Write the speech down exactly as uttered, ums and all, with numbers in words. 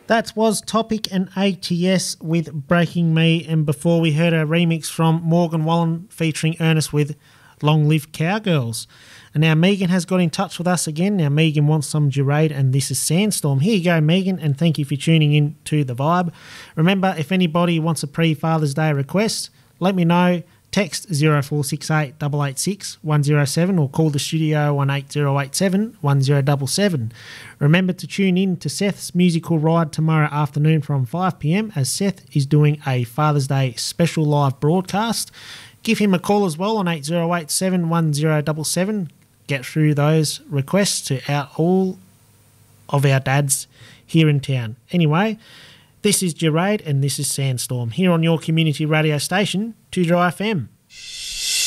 That was Topic and A T S with Breaking Me, and before we heard a remix from Morgan Wallen featuring Ernest with Long Live Cowgirls. And now Megan has got in touch with us again. Now Megan wants some Gerade, and this is Sandstorm. Here you go, Megan, and thank you for tuning in to The Vibe. Remember, if anybody wants a pre-Father's Day request, let me know. Text zero four six eight eight eight six one zero seven or call the studio on eight zero eight seven one zero seven seven. Remember to tune in to Seth's musical ride tomorrow afternoon from five p m as Seth is doing a Father's Day special live broadcast. Give him a call as well on eight zero eight seven one zero seven seven. Get through those requests to out all of our dads here in town. Anyway, this is Gerade and this is Sandstorm here on your community radio station, two Dry F M.